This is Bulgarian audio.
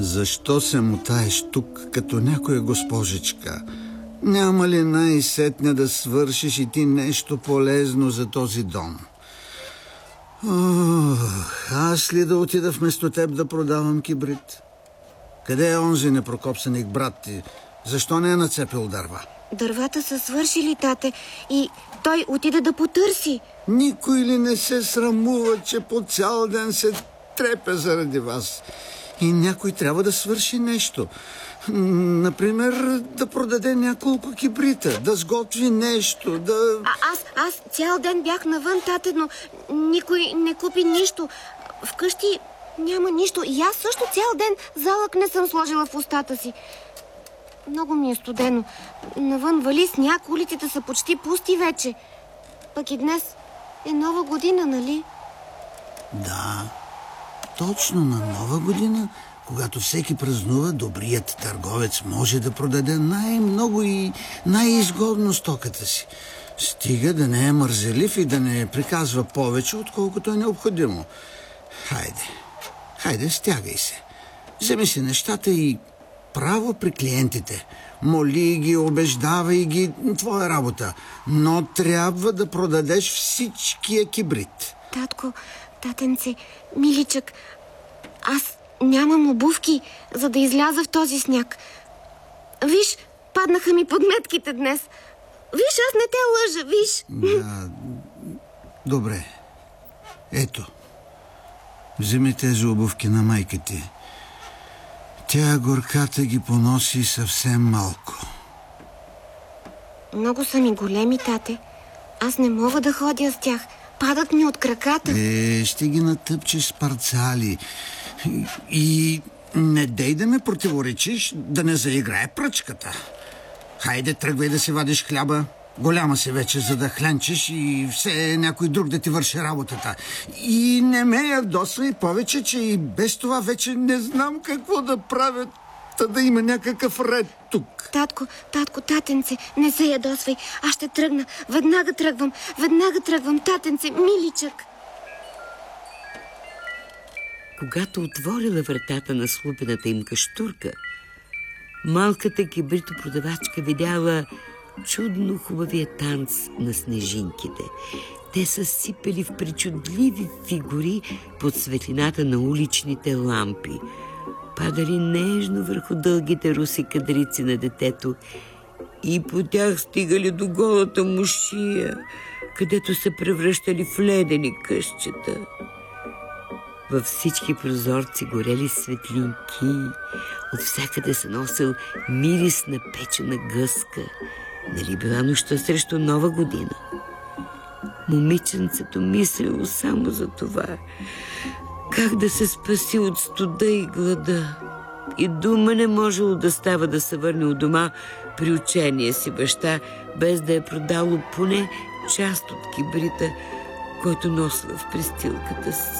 Защо се мутаеш тук, като някоя госпожичка? Няма ли най-сетне да свършиш и ти нещо полезно за този дом? Аз ли да отида вместо теб да продавам кибрид? Къде е онзи непрокопсаник брат ти? Защо не е нацепил дърва? Дървата са свършили, тате, и той отида да потърси. Никой ли не се срамува, че по цял ден се трепе заради вас? И някой трябва да свърши нещо. Например, да продаде няколко кибрита, да сготви нещо, да... Аз цял ден бях навън, тате, но никой не купи нищо. Вкъщи няма нищо. И аз също цял ден залък не съм сложила в устата си. Много ми е студено. Навън вали сняг, улиците са почти пусти вече. Пък и днес е Нова година, нали? Да, точно на Нова година, когато всеки празнува, добрият търговец може да продаде най-много и най-изгодно стоката си. Стига да не е мързелив и да не приказва повече, отколкото е необходимо. Хайде, стягай се. Вземи си нещата и право при клиентите. Моли ги, убеждавай ги, твоя работа. Но трябва да продадеш всичкия кибрид. Татко, татенце, миличък, аз нямам обувки, за да изляза в този сняг. Виж, паднаха ми подметките днес. Виж, аз не те лъжа, виж. Да, добре. Ето, вземи тези обувки на майка ти. Тя горката ги поноси съвсем малко. Много са ми големи, тате. Аз не мога да ходя с тях. Падат ми от краката. Ще ги натъпчеш с парцали. И не дей да ме противоречиш, да не заиграе пръчката. Хайде, тръгвай да си вадиш хляба. Голяма си вече, за да хлянчиш и все някой друг да ти върши работата. И не ме ядосвай повече, че и без това вече не знам какво да правя, та да има някакъв ред тук. Татко, татенце, не се ядосвай. Аз ще тръгна. Веднага тръгвам, татенце, миличък. Когато отворила вратата на слупената им каштурка, малката кибритопродавачка видяла чудно хубавия танц на снежинките. Те са сипели в причудливи фигури под светлината на уличните лампи. Падали нежно върху дългите руси кадрици на детето и по тях стигали до голата му шия, където се превръщали в ледени късчета. Във всички прозорци горели светлинки, от всякъде се носил мирис на печена гъска. Нали била нощта срещу Нова година? Момиченцето мислило само за това, как да се спаси от студа и глада. И дума не можело да става да се върне от дома при учения си баща, без да е продало поне част от кибрита, който носила в престилката си.